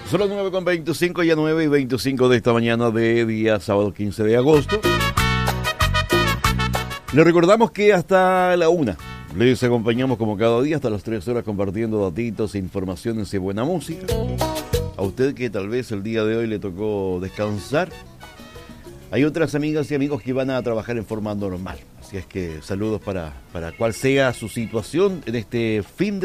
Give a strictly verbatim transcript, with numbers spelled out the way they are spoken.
Son las nueve con veinticinco, ya nueve y veinticinco de esta mañana de día sábado quince de agosto. Les recordamos que hasta la una les acompañamos como cada día hasta las tres horas compartiendo datitos, informaciones y buena música. A usted que tal vez el día de hoy le tocó descansar, hay otras amigas y amigos que van a trabajar en forma normal. Así es que saludos para, para cual sea su situación en este fin de